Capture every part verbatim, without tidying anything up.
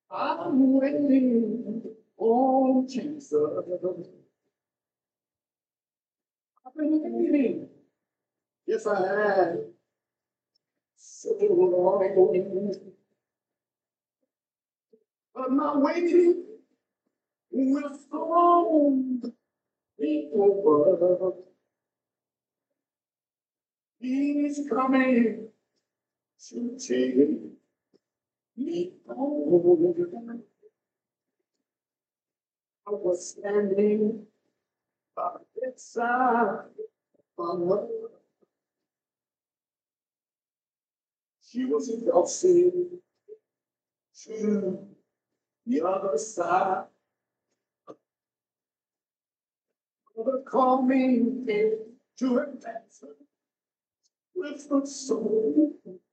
I'm waiting on Jesus. I've been waiting. Yes, I have. So long. But my waiting will soon be over. He's coming to take me home. I was standing by its side. She was crossing to the other side. Mother called me to her answer with the soul.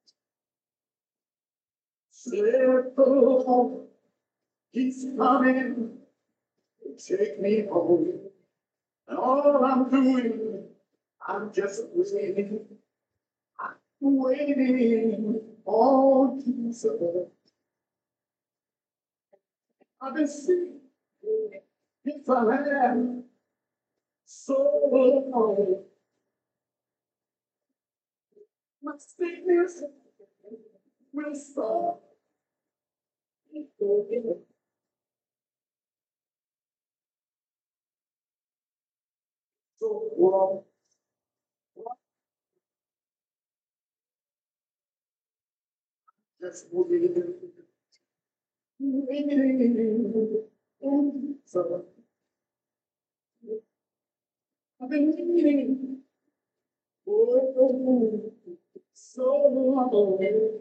Said the Lord, He's coming to take me home. And all I'm doing, I'm just waiting. I'm waiting on Jesus. I've been sitting if I am so long. My sickness will stop. So long. Just waiting. Waiting on Jesus. I've been waiting for so long.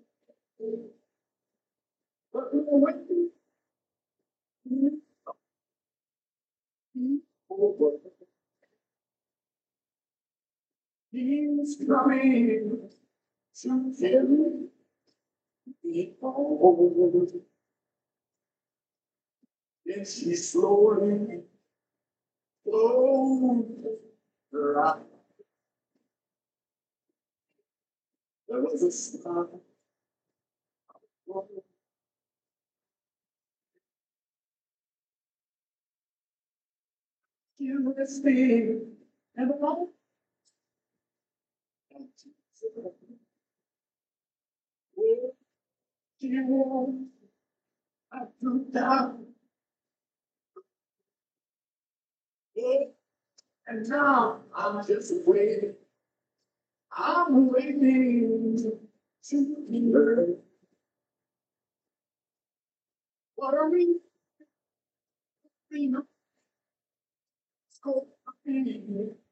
But waiting over. He's coming to carry me home. And she's slowly closed her eyes. There was a sign. You were staying and alone. Where you want, I took down. And now I'm just waiting. I'm waiting to hear. What are we? We know it's going to be.